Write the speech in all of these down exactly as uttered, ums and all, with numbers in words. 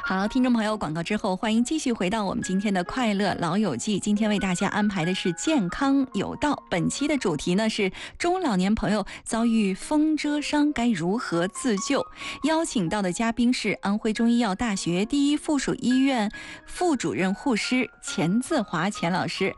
好，听众朋友，广告之后，欢迎继续回到我们今天的快乐老友记。今天为大家安排的是健康有道，本期的主题呢是中老年朋友遭遇风蛰伤该如何自救。邀请到的嘉宾是安徽中医药大学第一附属医院副主任护师钱自华钱老师。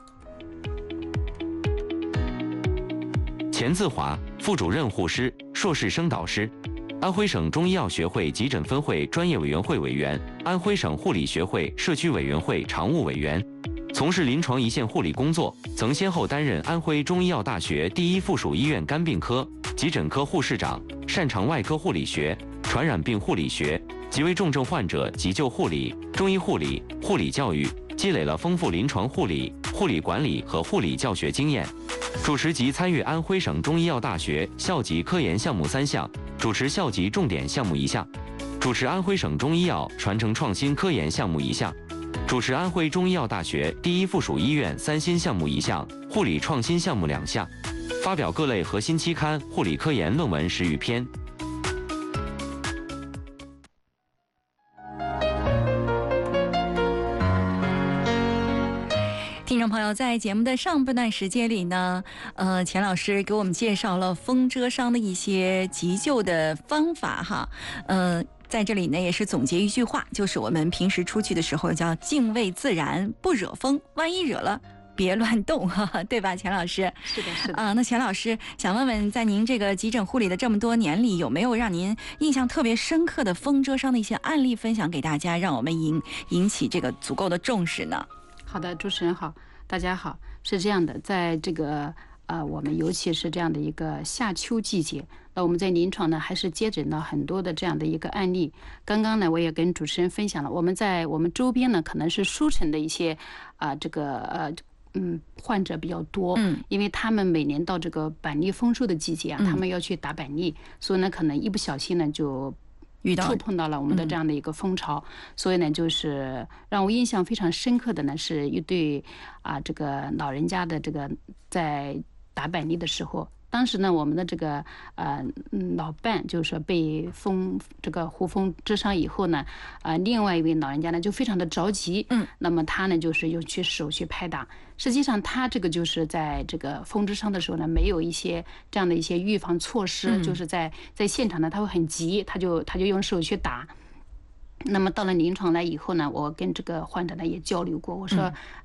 钱自华，副主任护师，硕士生导师。安徽省中医药学会急诊分会专业委员会委员，安徽省护理学会社区委员会常务委员，从事临床一线护理工作，曾先后担任安徽中医药大学第一附属医院肝病科、急诊科护士长，擅长外科护理学、传染病护理学及为重症患者急救护理、中医护理、护理教育，积累了丰富临床护理、护理管理和护理教学经验。主持及参与安徽省中医药大学校级科研项目三项，主持校级重点项目一项，主持安徽省中医药传承创新科研项目一项，主持安徽中医药大学第一附属医院三新项目一项，护理创新项目两项，发表各类核心期刊护理科研论文十余篇。 听众朋友，在节目的上半段时间里呢，呃，钱老师给我们介绍了风蛰伤的一些急救的方法哈，呃，在这里呢也是总结一句话，就是我们平时出去的时候叫敬畏自然，不惹风，万一惹了别乱动，哈哈，对吧，钱老师？ 是的，是的。 啊、呃，那钱老师想问问，在您这个急诊护理的这么多年里，有没有让您印象特别深刻的风蛰伤的一些案例分享给大家，让我们引引起这个足够的重视呢？ 好的，主持人好，大家好。是这样的，在这个呃，我们尤其是这样的一个夏秋季节，那我们在临床呢，还是接诊到很多的这样的一个案例。刚刚呢，我也跟主持人分享了，我们在我们周边呢，可能是舒城的一些啊、呃，这个呃。嗯，患者比较多，嗯，因为他们每年到这个板栗丰收的季节啊，嗯、他们要去打板栗，所以呢，可能一不小心呢就触碰到了我们的这样的一个风潮，嗯、所以呢，就是让我印象非常深刻的呢，是一对啊这个老人家的这个在打板栗的时候。当时呢，我们的这个呃老伴就是说被风这个胡风蛰伤以后呢，呃，另外一位老人家呢就非常的着急，嗯，那么他呢就是又去手去拍打，实际上他这个就是在这个风蛰伤的时候呢，没有一些这样的一些预防措施，嗯、就是在在现场呢他会很急，他就他就用手去打。那么到了临床来以后呢，我跟这个患者呢也交流过，我说，